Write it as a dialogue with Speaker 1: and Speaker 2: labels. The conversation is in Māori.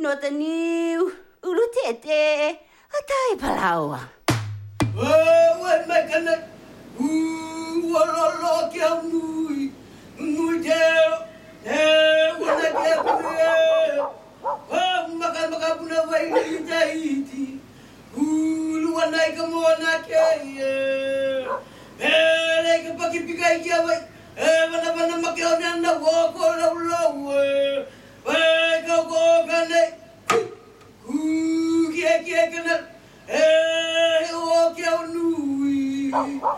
Speaker 1: no te niu ulu te atai palawa
Speaker 2: Wen mai kana wala kia nui wana kia maka puna vai ni taiti ulu wana ka mona ke le ka paki pikai kia vai wana makiona na woko lo ko kane kia kana o kia nui